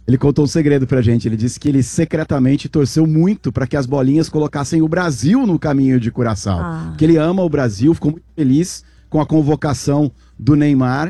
Ele contou um segredo pra gente. Ele disse que ele secretamente torceu muito para que as bolinhas colocassem o Brasil no caminho de Curaçao. Que ele ama o Brasil, ficou muito feliz com a convocação do Neymar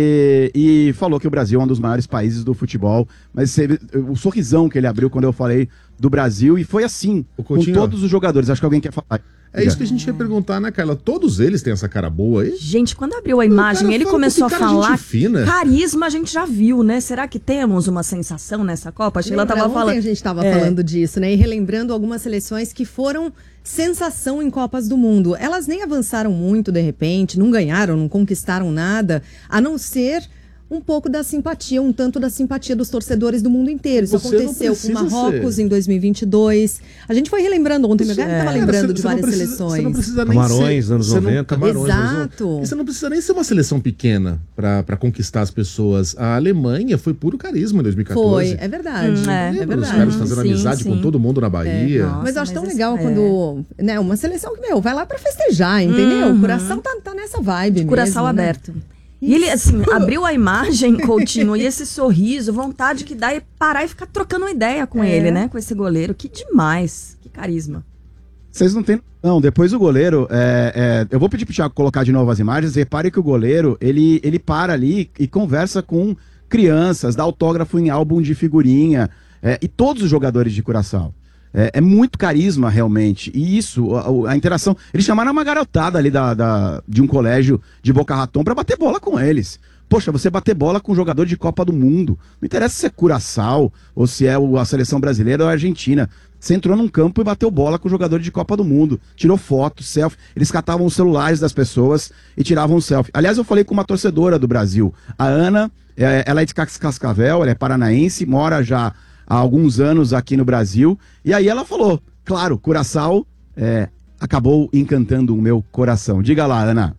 e falou que o Brasil é um dos maiores países do futebol. Mas o sorrisão que ele abriu quando eu falei do Brasil, e foi assim, com todos os jogadores. Acho que alguém quer falar. É isso que a gente ia perguntar, né, Carla? Todos eles têm essa cara boa aí? Gente, quando abriu a imagem, ele começou a falar. Carisma a gente já viu, né? Será que temos uma sensação nessa Copa? A Sheila tava falando. A gente tava falando disso, né? E relembrando algumas seleções que foram sensação em Copas do Mundo. Elas nem avançaram muito, de repente, não ganharam, não conquistaram nada, a não ser um pouco da simpatia, um tanto da simpatia dos torcedores do mundo inteiro. Isso aconteceu com Marrocos em 2022. A gente foi relembrando ontem, meu estava lembrando de várias seleções. Você não precisa nem Camarões, anos 90. Camarões, exato. E você não precisa nem ser uma seleção pequena para conquistar as pessoas. A Alemanha foi puro carisma em 2014. Foi, é verdade. É verdade. Os caras fazendo amizade com todo mundo na Bahia. Nossa, mas eu acho tão legal quando... Né, uma seleção que, vai lá para festejar, entendeu? O Curaçao tá nessa vibe mesmo. Curaçao aberto. E ele, assim, abriu a imagem, Coutinho, e esse sorriso, vontade que dá é parar e ficar trocando uma ideia com ele, né? Com esse goleiro. Que demais. Que carisma. Vocês não têm... Não, depois o goleiro... eu vou pedir pro Thiago colocar de novo as imagens. Repare que o goleiro, ele para ali e conversa com crianças, dá autógrafo em álbum de figurinha. E todos os jogadores de Curaçao. É muito carisma, realmente. E isso, a interação... Eles chamaram uma garotada ali de um colégio de Boca Raton pra bater bola com eles. Poxa, você bater bola com um jogador de Copa do Mundo. Não interessa se é Curaçao, ou se é a seleção brasileira ou a Argentina. Você entrou num campo e bateu bola com o jogador de Copa do Mundo. Tirou foto, selfie. Eles catavam os celulares das pessoas e tiravam selfie. Aliás, eu falei com uma torcedora do Brasil. A Ana, ela é de Cascavel, ela é paranaense, mora já há alguns anos aqui no Brasil, e aí ela falou, claro, Curaçao acabou encantando o meu coração. Diga lá, Ana.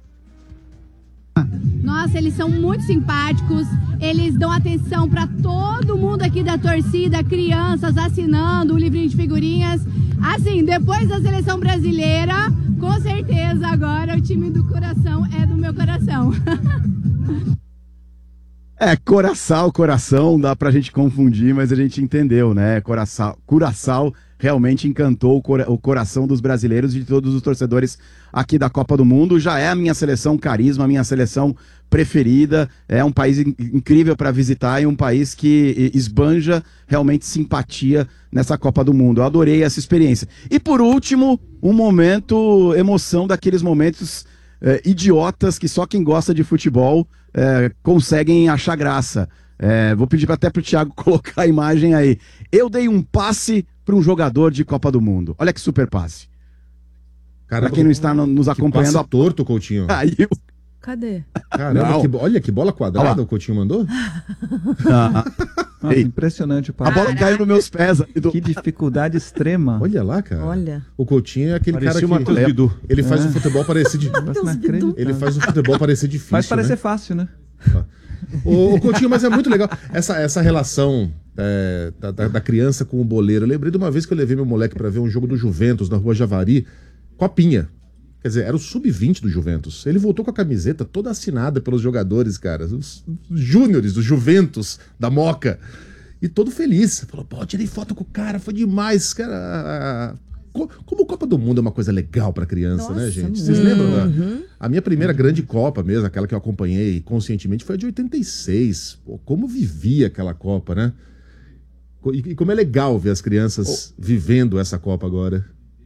Nossa, eles são muito simpáticos, eles dão atenção para todo mundo aqui da torcida, crianças assinando o livrinho de figurinhas. Assim, depois da seleção brasileira, com certeza agora o time do coração é do meu coração. Coração, dá pra gente confundir, mas a gente entendeu, né? Curaçao realmente encantou o coração dos brasileiros e de todos os torcedores aqui da Copa do Mundo. Já é a minha seleção carisma, a minha seleção preferida. É um país incrível para visitar e um país que esbanja realmente simpatia nessa Copa do Mundo. Eu adorei essa experiência. E por último, um momento, emoção daqueles momentos idiotas que só quem gosta de futebol conseguem achar graça. Vou pedir até pro Thiago colocar a imagem aí. Eu dei um passe para um jogador de Copa do Mundo. Olha que super passe. Para quem não está nos acompanhando... Passe torto, Coutinho. Caiu. Cadê? Caramba, olha que bola quadrada o Coutinho mandou. Nossa, impressionante o passe. A bola caiu nos meus pés. Que dificuldade extrema. Olha lá, cara. Olha. O Coutinho é aquele Parecia cara que... Ele faz o futebol parecer Ele faz o futebol parecer difícil, faz parecer fácil, né? O Coutinho, mas é muito legal. Essa relação da criança com o boleiro. Eu lembrei de uma vez que eu levei meu moleque pra ver um jogo do Juventus na Rua Javari, Copinha. Quer dizer, era o sub-20 do Juventus. Ele voltou com a camiseta toda assinada pelos jogadores, cara. Os júniores do Juventus, da Moca. E todo feliz. Falou, pô, tirei foto com o cara, foi demais. Cara, como Copa do Mundo é uma coisa legal pra criança, nossa, né, gente? Vocês lembram? Né? A minha primeira grande Copa mesmo, aquela que eu acompanhei conscientemente, foi a de 86. Pô, como vivia aquela Copa, né? E como é legal ver as crianças vivendo essa Copa agora.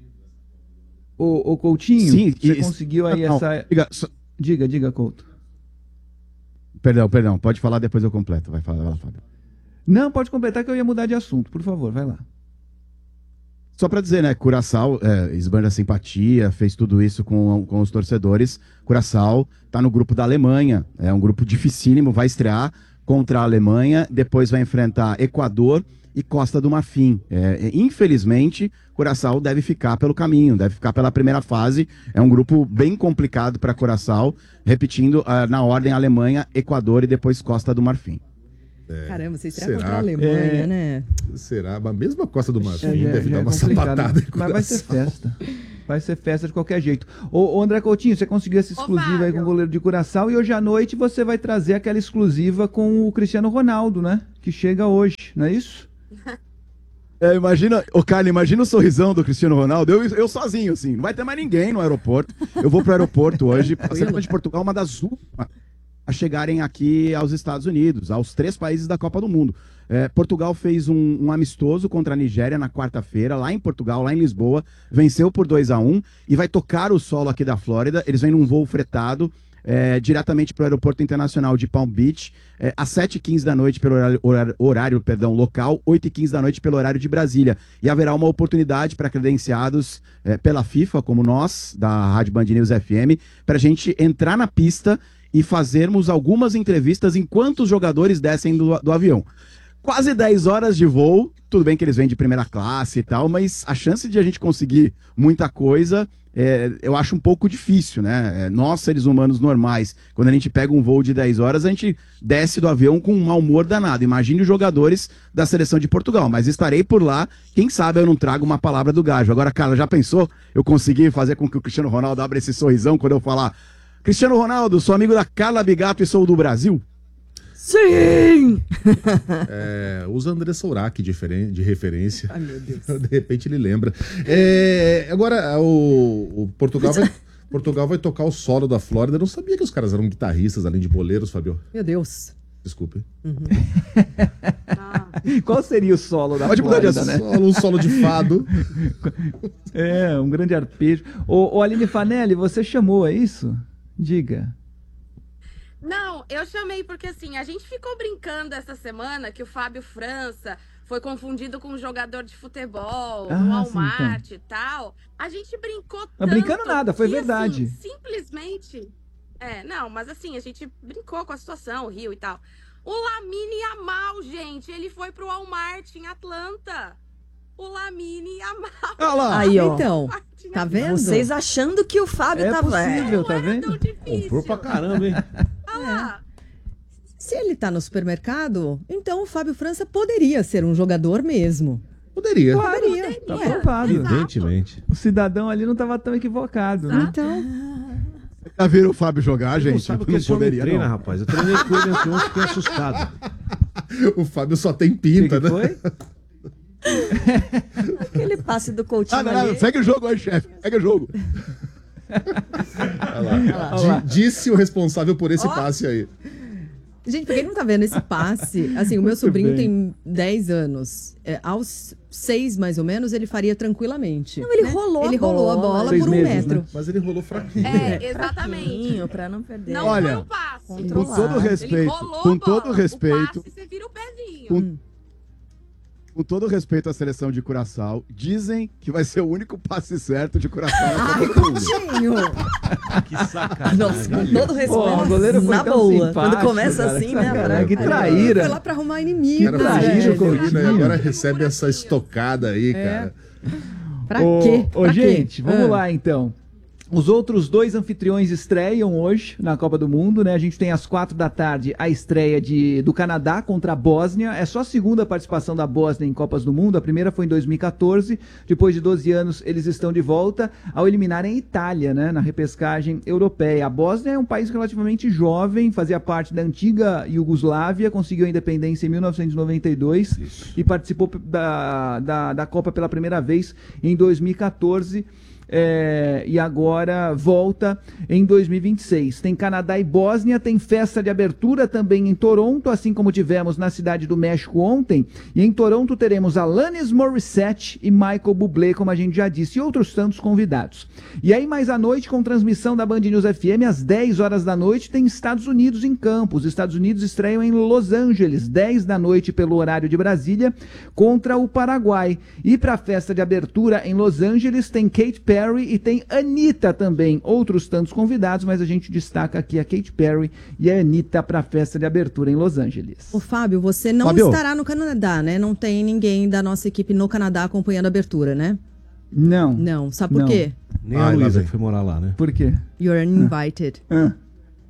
Ô Coutinho, sim, você conseguiu aí essa... Diga, Couto. Perdão, pode falar, depois eu completo. Vai lá, Fábio. Não, pode completar que eu ia mudar de assunto, por favor, vai lá. Só para dizer, né, Curaçao esbanja simpatia, fez tudo isso com os torcedores. Curaçao tá no grupo da Alemanha, é um grupo dificílimo, vai estrear contra a Alemanha, depois vai enfrentar Equador e Costa do Marfim. Infelizmente, Curaçao deve ficar pelo caminho, deve ficar pela primeira fase. É um grupo bem complicado para Curaçao, repetindo na ordem Alemanha, Equador e depois Costa do Marfim. Caramba, você estreia contra a Alemanha, né? Será? Mas mesmo a Costa do Marfim deve dar uma sapatada. Mas vai ser festa. Vai ser festa de qualquer jeito. Ô André Coutinho, você conseguiu essa exclusiva aí com o goleiro de Curaçao e hoje à noite você vai trazer aquela exclusiva com o Cristiano Ronaldo, né? Que chega hoje, não é isso? Imagina, Carlos, imagina o sorrisão do Cristiano Ronaldo, eu sozinho, assim, não vai ter mais ninguém no aeroporto. Eu vou pro aeroporto hoje, a seleção de Portugal é uma das últimas a chegarem aqui aos Estados Unidos, aos 3 países da Copa do Mundo. Portugal fez um amistoso contra a Nigéria na quarta-feira, lá em Portugal, lá em Lisboa, venceu por 2-1 e vai tocar o solo aqui da Flórida. Eles vêm num voo fretado diretamente para o Aeroporto Internacional de Palm Beach, às 7h15 da noite pelo horário local, 8h15 da noite pelo horário de Brasília. E haverá uma oportunidade para credenciados pela FIFA, como nós, da Rádio Band News FM, para a gente entrar na pista e fazermos algumas entrevistas enquanto os jogadores descem do avião. Quase 10 horas de voo, tudo bem que eles vêm de primeira classe e tal, mas a chance de a gente conseguir muita coisa, eu acho um pouco difícil, né? Nós, seres humanos normais, quando a gente pega um voo de 10 horas, a gente desce do avião com um mau humor danado. Imagine os jogadores da seleção de Portugal, mas estarei por lá, quem sabe eu não trago uma palavra do gajo. Agora, Carla, já pensou eu conseguir fazer com que o Cristiano Ronaldo abra esse sorrisão quando eu falar: Cristiano Ronaldo, sou amigo da Carla Bigato e sou do Brasil? Sim! Usa André Sourac de referência. Ai, meu Deus. De repente ele lembra. Agora, o Portugal vai tocar o solo da Flórida. Eu não sabia que os caras eram guitarristas, além de boleiros, Fabio. Meu Deus. Desculpe. Qual seria o solo da Pode mudar de Flórida, né? Um solo de fado. Um grande arpejo. Ô Aline Fanelli, você chamou, é isso? Diga. Não, eu chamei porque assim, a gente ficou brincando essa semana que o Fábio França foi confundido com um jogador de futebol no Walmart e tal. A gente brincou tanto. Não brincando nada, foi que, verdade. Assim, simplesmente... não, mas assim, a gente brincou com a situação, o Rio e tal. O Lamine Yamal, gente, ele foi pro Walmart em Atlanta. O Lamine Yamal. Olha lá. Aí, ó. Então, tá vendo? Vocês achando que o Fábio tava... possível, tá Não era vendo? tão difícil. Comprou pra caramba, hein? Olha lá. Se ele tá no supermercado, então o Fábio França poderia ser um jogador mesmo. Poderia. Claro, Poderia. tá aprovado. Evidentemente. O cidadão ali não estava tão equivocado, né? Então, Já viram o Fábio jogar, gente? Sabe o que Não esse homem poderia, treina, não. rapaz? Eu treinei com ele ontem, fiquei assustado. O Fábio só tem O pinta, que né? foi? Aquele passe do Coutinho Não, ali. segue o jogo aí, chefe. Segue o jogo. Olha lá. Disse o responsável por esse passe aí. gente, pra quem não tá vendo esse passe, assim, o meu sobrinho tem 10 anos. Aos 6, mais ou menos, ele faria tranquilamente. Não, ele rolou a Ele rolou a bola. bola 6 por 1 meses, metro. né? Mas ele rolou fraquinho. Exatamente. Fraquinho, pra não perder. Não Olha, foi um passe. Com Controlar. todo Ele respeito, rolou com a bola. todo respeito, O passe, você vira o pezinho. com todo respeito à seleção de Curaçao, dizem que vai ser o único passe certo de Curaçao na Copa do Mundo. Coutinho! Que sacanagem. Nossa, com todo respeito. Pô, o goleiro foi na tão boa. simpático, Quando começa cara, assim, que né? sacanagem, que Foi traíra. lá pra arrumar inimigo. Cara, traíra, fugiu Coutinho. o Corina e agora recebe essa estocada aí, cara. Pra quê? Ô, Pra gente, quê? vamos lá então. Os outros 2 anfitriões estreiam hoje na Copa do Mundo, né? A gente tem às 4 da tarde a estreia do Canadá contra a Bósnia. É só a segunda participação da Bósnia em Copas do Mundo. A primeira foi em 2014. Depois de 12 anos, eles estão de volta ao eliminarem a Itália, né? Na repescagem europeia. A Bósnia é um país relativamente jovem, fazia parte da antiga Iugoslávia, conseguiu a independência em 1992 e participou da Copa pela primeira vez em 2014. E agora volta em 2026. Tem Canadá e Bósnia, tem festa de abertura também em Toronto, assim como tivemos na Cidade do México ontem. E em Toronto teremos Alanis Morissette e Michael Bublé, como a gente já disse, e outros tantos convidados. E aí mais à noite, com transmissão da Band News FM, às 10 horas da noite, tem Estados Unidos em campo. Os Estados Unidos estreiam em Los Angeles, 10 da noite pelo horário de Brasília, contra o Paraguai. E para a festa de abertura em Los Angeles tem Katy Perry e tem Anitta também, outros tantos convidados, mas a gente destaca aqui a Katy Perry e a Anitta para a festa de abertura em Los Angeles. Ô, Fábio, você não Fábio. estará no Canadá, né? Não tem ninguém da nossa equipe no Canadá acompanhando a abertura, né? Não. Não. Sabe por Não. quê? Nem a Ai, lá Luísa vem. que foi morar lá, né? Por quê? You're uninvited. Ah.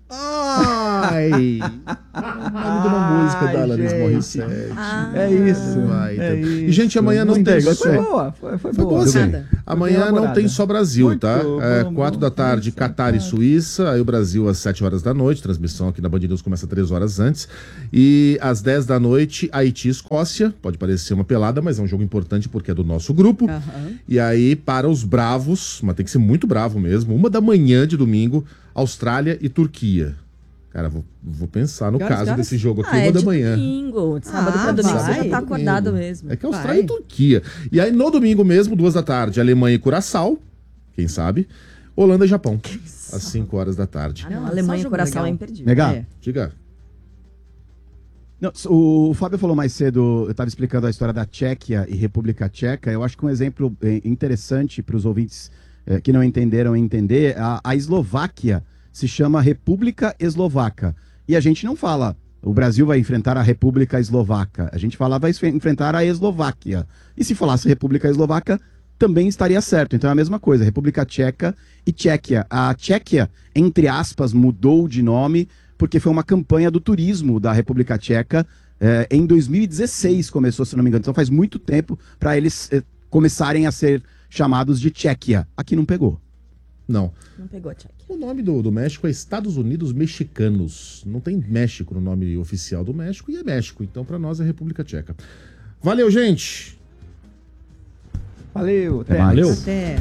Ai! O nome de uma música da Alanis Morissette. É isso. Vai, então. É E, gente, isso. amanhã não tem. Foi boa. Foi boa. Assim, amanhã não elaborada. tem só Brasil, Muito tá? bom, 4 da tarde, Catar e Suíça. Aí o Brasil às 7 horas da noite. Transmissão aqui na Band News começa 3 horas antes. E às 10 da noite, Haiti e Escócia. Pode parecer uma pelada, mas é um jogo importante porque é do nosso grupo. E aí, para os bravos, mas tem que ser muito bravo mesmo, 1 da manhã de domingo, Austrália e Turquia. Cara, vou pensar no caso desse jogo aqui, 1 da manhã. Domingo, de sábado pra domingo, você já tá acordado mesmo. É que é Austrália e Turquia. E aí, no domingo mesmo, 2 da tarde, Alemanha e Curaçao, quem sabe, Holanda e Japão, às 5 horas da tarde. Não, Alemanha e Curaçao é imperdível. Legal. Diga. Não, o Fábio falou mais cedo, eu estava explicando a história da Tchequia e República Tcheca. Eu acho que um exemplo interessante para os ouvintes que não entenderam entender, a Eslováquia se chama República Eslovaca. E a gente não fala, o Brasil vai enfrentar a República Eslovaca. A gente fala, vai enfrentar a Eslováquia. E se falasse República Eslovaca, também estaria certo. Então é a mesma coisa, República Tcheca e Tchequia. A Tchequia, entre aspas, mudou de nome porque foi uma campanha do turismo da República Tcheca. Em 2016 começou, se não me engano. Então faz muito tempo para eles começarem a ser chamados de Tchequia. Aqui não pegou. Não. Não pegou a Tchequia. O nome do México é Estados Unidos Mexicanos. Não tem México no nome oficial do México e é México. Então, para nós é República Tcheca. Valeu, gente! Valeu, até mais. Valeu. Até.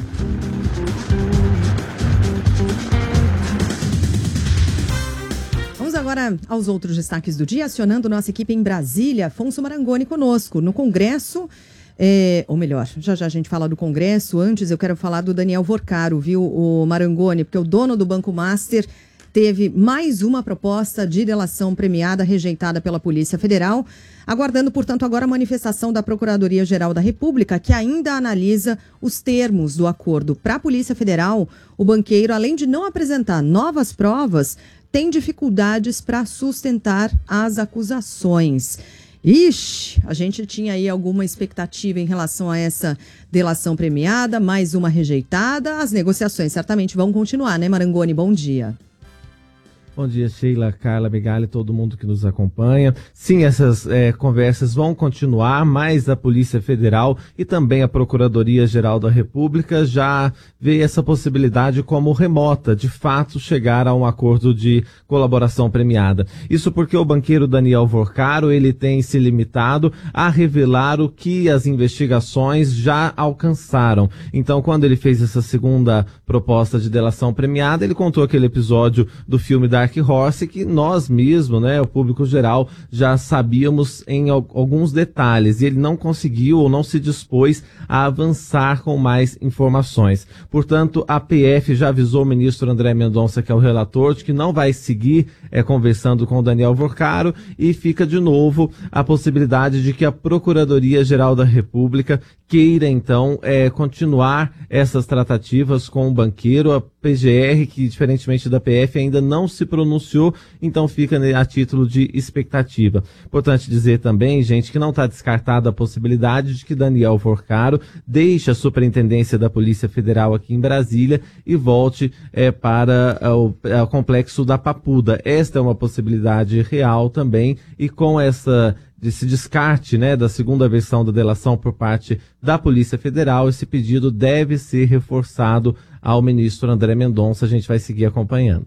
Vamos agora aos outros destaques do dia, acionando nossa equipe em Brasília. Afonso Marangoni conosco. No Congresso, ou melhor, já a gente fala do Congresso. Antes eu quero falar do Daniel Vorcaro, viu, o Marangoni, porque o dono do Banco Master teve mais uma proposta de delação premiada rejeitada pela Polícia Federal, aguardando, portanto, agora a manifestação da Procuradoria-Geral da República, que ainda analisa os termos do acordo. Para a Polícia Federal, o banqueiro, além de não apresentar novas provas, tem dificuldades para sustentar as acusações. Ixi, a gente tinha aí alguma expectativa em relação a essa delação premiada, mais uma rejeitada. As negociações certamente vão continuar, né, Marangoni? Bom dia. Bom dia, Sheila, Carla, Megali, todo mundo que nos acompanha. Sim, essas conversas vão continuar, mas a Polícia Federal e também a Procuradoria-Geral da República já vê essa possibilidade como remota, de fato, chegar a um acordo de colaboração premiada. Isso porque o banqueiro Daniel Vorcaro, ele tem se limitado a revelar o que as investigações já alcançaram. Então, quando ele fez essa segunda proposta de delação premiada, ele contou aquele episódio do filme Dark Horse, que nós mesmos, né, o público geral, já sabíamos em alguns detalhes, e ele não conseguiu ou não se dispôs a avançar com mais informações. Portanto, a PF já avisou o ministro André Mendonça, que é o relator, de que não vai seguir conversando com o Daniel Vorcaro, e fica de novo a possibilidade de que a Procuradoria-Geral da República queira, então, continuar essas tratativas com o banqueiro. A PGR, que diferentemente da PF ainda não se pronunciou, então fica a título de expectativa. Importante dizer também, gente, que não está descartada a possibilidade de que Daniel Vorcaro deixe a superintendência da Polícia Federal aqui em Brasília e volte para o complexo da Papuda. Esta é uma possibilidade real também, e com esse descarte, né, da segunda versão da delação por parte da Polícia Federal, esse pedido deve ser reforçado ao ministro André Mendonça. A gente vai seguir acompanhando.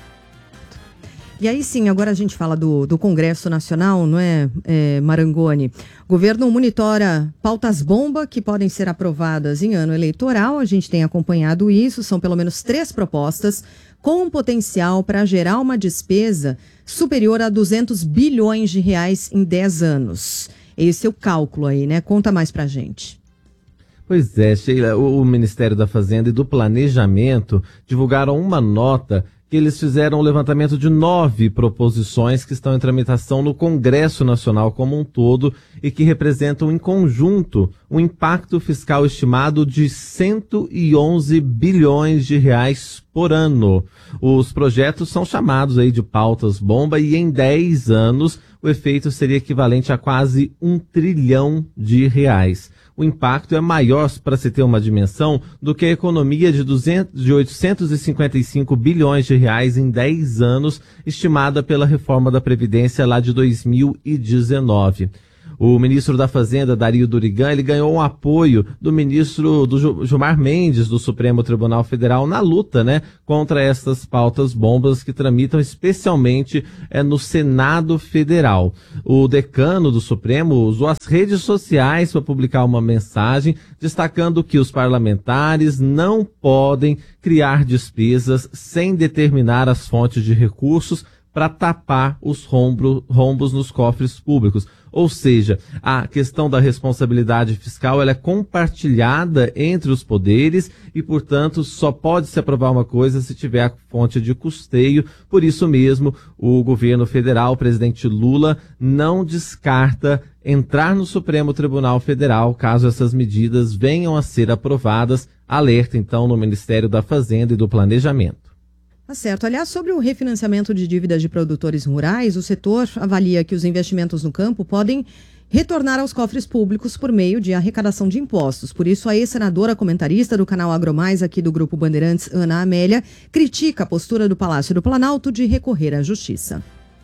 E aí sim, agora a gente fala do Congresso Nacional, não é, Marangoni? O governo monitora pautas-bomba que podem ser aprovadas em ano eleitoral. A gente tem acompanhado isso, são pelo menos 3 propostas com potencial para gerar uma despesa superior a 200 bilhões de reais em 10 anos. Esse é o cálculo aí, né? Conta mais pra gente. Pois é, Sheila, o Ministério da Fazenda e do Planejamento divulgaram uma nota que eles fizeram um levantamento de 9 proposições que estão em tramitação no Congresso Nacional como um todo e que representam em conjunto um impacto fiscal estimado de 111 bilhões de reais por ano. Os projetos são chamados aí de pautas bomba e em 10 anos o efeito seria equivalente a quase R$1 trilhão. O impacto é maior, para se ter uma dimensão, do que a economia de 855 bilhões de reais em 10 anos, estimada pela reforma da Previdência lá de 2019. O ministro da Fazenda, Dario Durigan, ele ganhou um apoio do ministro Gilmar Mendes, do Supremo Tribunal Federal, na luta, né, contra essas pautas bombas que tramitam especialmente no Senado Federal. O decano do Supremo usou as redes sociais para publicar uma mensagem destacando que os parlamentares não podem criar despesas sem determinar as fontes de recursos para tapar os rombos nos cofres públicos. Ou seja, a questão da responsabilidade fiscal ela é compartilhada entre os poderes e, portanto, só pode se aprovar uma coisa se tiver a fonte de custeio. Por isso mesmo, o governo federal, o presidente Lula, não descarta entrar no Supremo Tribunal Federal caso essas medidas venham a ser aprovadas. Alerta, então, no Ministério da Fazenda e do Planejamento. Tá certo. Aliás, sobre o refinanciamento de dívidas de produtores rurais, o setor avalia que os investimentos no campo podem retornar aos cofres públicos por meio de arrecadação de impostos. Por isso, a ex-senadora comentarista do canal AgroMais aqui do Grupo Bandeirantes, Ana Amélia, critica a postura do Palácio do Planalto de recorrer à Justiça.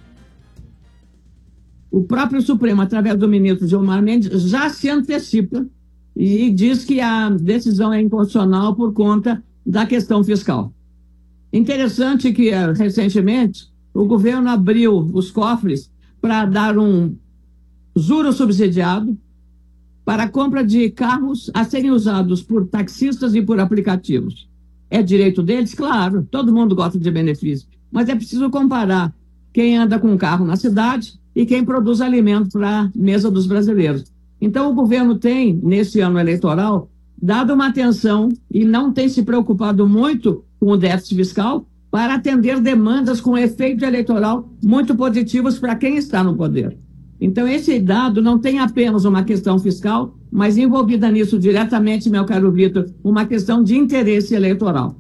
O próprio Supremo, através do ministro Gilmar Mendes, já se antecipa e diz que a decisão é inconstitucional por conta da questão fiscal. Interessante que, recentemente, o governo abriu os cofres para dar um juro subsidiado para a compra de carros a serem usados por taxistas e por aplicativos. É direito deles? Claro, todo mundo gosta de benefício. Mas é preciso comparar quem anda com um carro na cidade e quem produz alimento para a mesa dos brasileiros. Então, o governo tem, nesse ano eleitoral, dado uma atenção e não tem se preocupado muito com o déficit fiscal para atender demandas com efeito eleitoral muito positivos para quem está no poder. Então, esse dado não tem apenas uma questão fiscal, mas envolvida nisso diretamente, meu caro Vitor, uma questão de interesse eleitoral.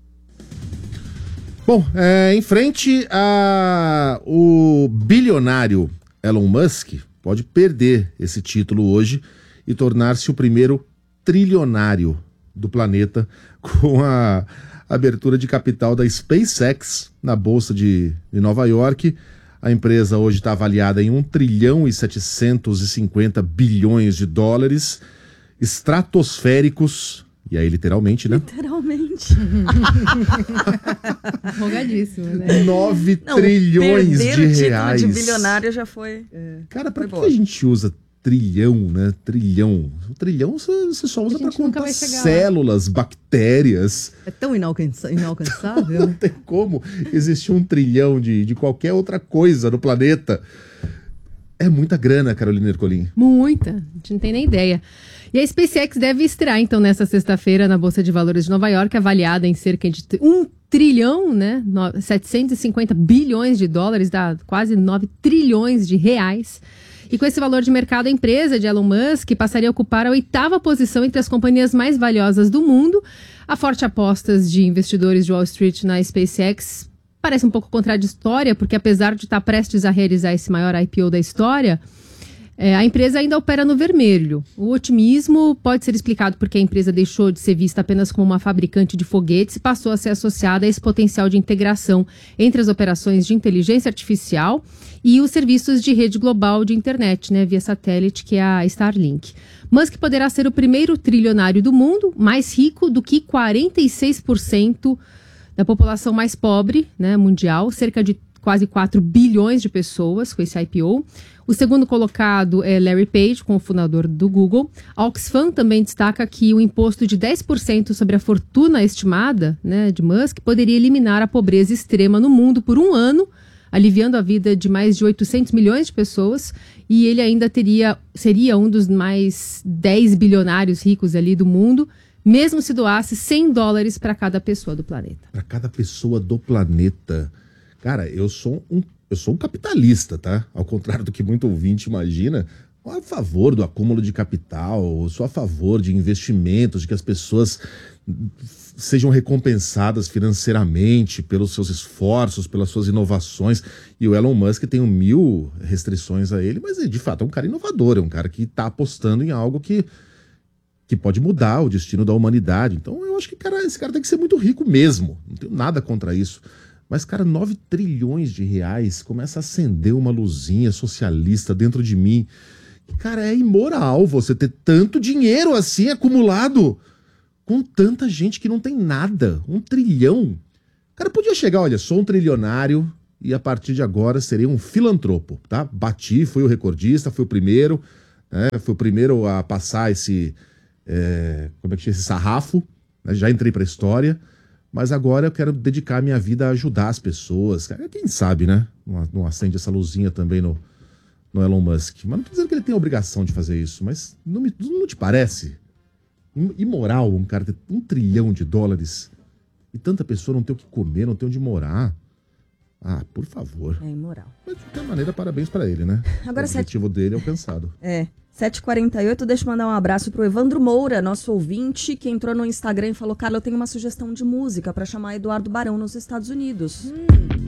Bom, em frente o bilionário Elon Musk pode perder esse título hoje e tornar-se o primeiro trilionário do planeta com a abertura de capital da SpaceX na Bolsa de Nova York. A empresa hoje está avaliada em 1 trilhão e 750 bilhões de dólares estratosféricos. E aí, literalmente, né? Literalmente. Empolgadíssimo, né? 9 trilhões de reais. O título de bilionário já foi... Cara, pra que a gente usa trilhão, né? Trilhão. O trilhão você só usa pra contar células, bactérias. É tão inalcançável. Não tem como existir 1 trilhão de qualquer outra coisa no planeta. É muita grana, Carolina Ercolim. Muita. A gente não tem nem ideia. E a SpaceX deve estrear, então, nessa sexta-feira na Bolsa de Valores de Nova York, avaliada em cerca de 1 trilhão, né? 750 bilhões de dólares, dá quase 9 trilhões de reais. E com esse valor de mercado, a empresa de Elon Musk passaria a ocupar a 8ª posição entre as companhias mais valiosas do mundo. A forte apostas de investidores de Wall Street na SpaceX parece um pouco contraditória, porque apesar de estar prestes a realizar esse maior IPO da história, a empresa ainda opera no vermelho. O otimismo pode ser explicado porque a empresa deixou de ser vista apenas como uma fabricante de foguetes e passou a ser associada a esse potencial de integração entre as operações de inteligência artificial e os serviços de rede global de internet, né, via satélite, que é a Starlink. Musk poderá ser o primeiro trilionário do mundo, mais rico do que 46% da população mais pobre, né, mundial, cerca de quase 4 bilhões de pessoas com esse IPO. O segundo colocado é Larry Page, com o fundador do Google. A Oxfam também destaca que o imposto de 10% sobre a fortuna estimada, né, de Musk poderia eliminar a pobreza extrema no mundo por 1 ano, aliviando a vida de mais de 800 milhões de pessoas, e ele ainda seria um dos mais 10 bilionários ricos ali do mundo, mesmo se doasse $100 para cada pessoa do planeta. Para cada pessoa do planeta. Cara, eu sou um capitalista, tá? Ao contrário do que muito ouvinte imagina, a favor do acúmulo de capital, eu sou a favor de investimentos, de que as pessoas sejam recompensadas financeiramente pelos seus esforços, pelas suas inovações. E o Elon Musk tem 1000 restrições a ele, mas de fato é um cara inovador, é um cara que está apostando em algo que pode mudar o destino da humanidade. Então eu acho que esse cara tem que ser muito rico mesmo. Não tenho nada contra isso. Mas, cara, 9 trilhões de reais começa a acender uma luzinha socialista dentro de mim. Cara, é imoral você ter tanto dinheiro assim acumulado com tanta gente que não tem nada. 1 trilhão. O cara podia chegar, olha, sou um trilionário e a partir de agora serei um filantropo, tá? Bati, fui o recordista, fui o primeiro, né? Fui o primeiro a passar esse sarrafo, né? Já entrei pra história, mas agora eu quero dedicar minha vida a ajudar as pessoas. Cara, quem sabe, né? Não acende essa luzinha também no Elon Musk. Mas não tô dizendo que ele tem a obrigação de fazer isso, mas não te parece imoral um cara ter $1 trilhão e tanta pessoa não ter o que comer, não ter onde morar? Ah, por favor. É imoral. Mas de qualquer maneira, parabéns pra ele, né? Agora, o objetivo dele é alcançado. 7h48, deixa eu mandar um abraço pro Evandro Moura, nosso ouvinte, que entrou no Instagram e falou: Carla, eu tenho uma sugestão de música pra chamar Eduardo Barão nos Estados Unidos.